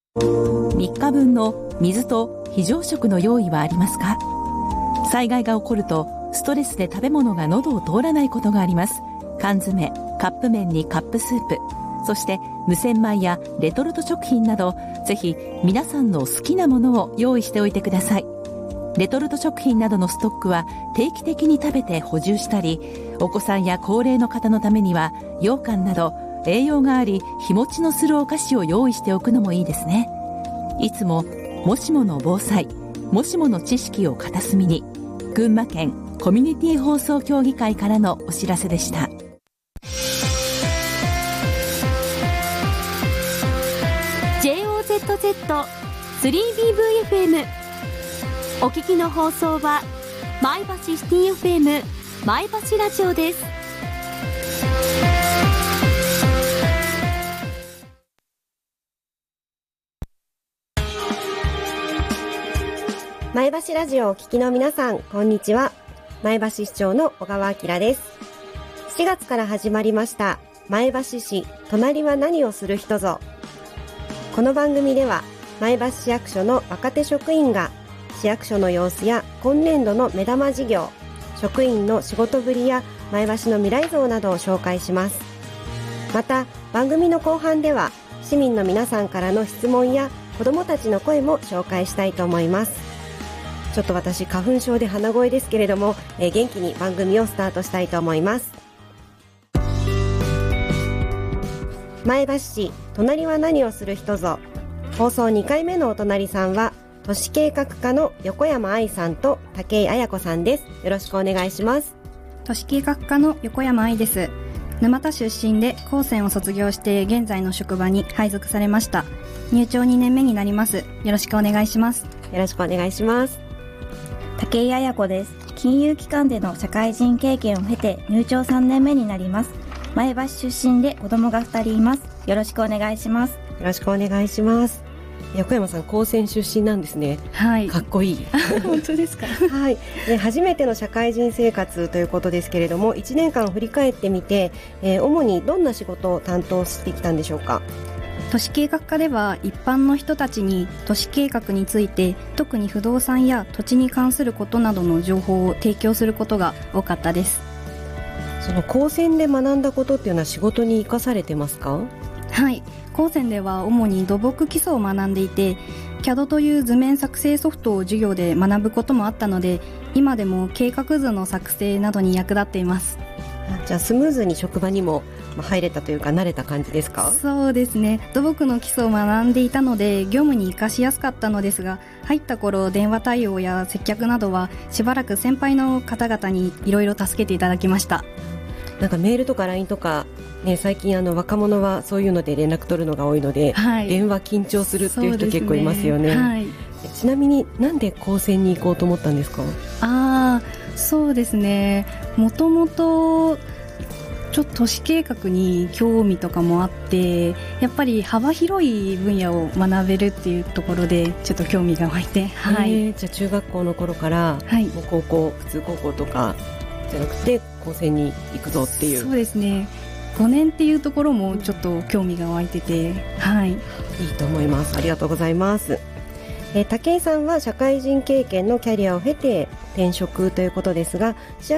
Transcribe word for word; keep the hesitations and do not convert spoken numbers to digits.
みっかぶんの水と非常食の用意はありますか？災害が起こるとストレスで食べ物が喉を通らないことがあります。缶詰、カップ麺にカップスープ、そして無洗米やレトルト食品など、ぜひ皆さんの好きなものを用意しておいてください。レトルト食品などのストックは定期的に食べて補充したり、お子さんや高齢の方のためには羊羹など栄養があり日持ちのするお菓子を用意しておくのもいいですね。いつももしもの防災、もしもの知識を片隅に。群馬県コミュニティ放送協議会からのお知らせでした。 ジェイオーゼットゼットスリービーブイエフエム お聞きの放送は前橋シティ エフエム 前橋ラジオです。 前橋ラジオをお聞きの皆さん、こんにちは。前橋市長の小川明です。しちがつから始まりました前橋市隣は何をする人ぞ。この番組では前橋市役所の若手職員が市役所の様子や今年度の目玉事業、職員の仕事ぶりや前橋の未来像などを紹介します。また番組の後半では市民の皆さんからの質問や子どもたちの声も紹介したいと思います。ちょっと私花粉症で鼻声ですけれども、えー、元気に番組をスタートしたいと思います。前橋市隣は何をする人ぞ。放送にかいめのお隣さんは都市計画課の横山愛さんと武井彩子さんです。よろしくお願いします。 都市計画課の横山愛です。沼田出身で高専を卒業して現在の職場に配属されました。入庁にねんめになります。よろしくお願いします。 よろしくお願いします。 武井彩子です。金融機関での社会人経験を経て入庁さんねんめになります。前橋出身で子供がふたりいます。よろしくお願いします。よろしくお願いします。横山さん高専出身なんですね。 はい。 かっこいい。 本当ですか。 はい。で初めての社会人生活ということですけれども、いちねんかん振り返ってみて、えー、主にどんな仕事を担当してきたんでしょうか。 都市計画課では一般の人たちに都市計画について、特に不動産や土地に関することなどの情報を提供することが多かったです。 その高専で学んだことっていうのは仕事に生かされてますか？ はい、高専では主に土木基礎を学んでいて、 キャド という図面作成ソフトを授業で学ぶこともあったので、今でも計画図の作成などに役立っています。 じゃあスムーズに職場にも入れたというか慣れた感じですか？ そうですね、土木の基礎を学んでいたので業務に活かしやすかったのですが、入った頃電話対応や接客などはしばらく先輩の方々にいろいろ助けていただきました。 なんかメールとか ライン とか、ね、最近あの若者はそういうので連絡取るのが多いので、はい、電話緊張するっていう人結構いますよね。はい、ちなみになんで高専に行こうと思ったんですか？ あー、そうですね、もともとちょっと都市計画に興味とかもあって、やっぱり幅広い分野を学べるっていうところでちょっと興味が湧いて、はい、 えー、じゃあ中学校の頃から、はい、もう高校普通高校とかじゃなくて高専に行くぞっていう。 そうですね、ごねんっていうところもちょっと興味が湧いてて、はい、いいと思います。ありがとうございます。えー、武井さんは社会人経験のキャリアを経て転職ということですが、